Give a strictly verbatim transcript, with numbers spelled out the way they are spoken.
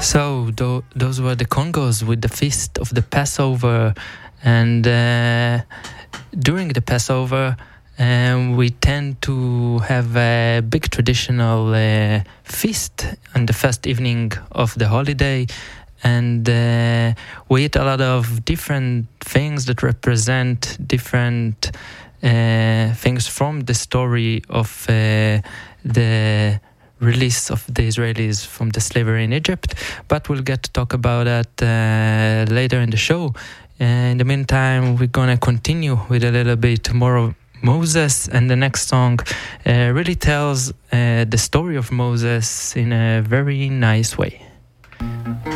So th- those were the Congos with the feast of the Passover, and uh, during the Passover um, we tend to have a big traditional uh, feast on the first evening of the holiday, and uh, we eat a lot of different things that represent different uh, things from the story of uh, the release of the Israelis from the slavery in Egypt, but we'll get to talk about that uh, later in the show. Uh, in the meantime, we're going to continue with a little bit more of Moses, and the next song uh, really tells uh, the story of Moses in a very nice way.